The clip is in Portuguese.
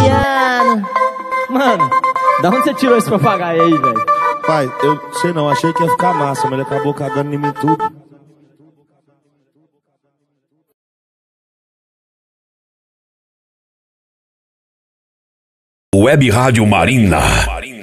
Luciano. Mano, da onde você tirou esse papagaio aí, velho? Pai, eu sei não, achei que ia ficar massa, mas ele acabou cagando em mim tudo. Web Rádio Marina.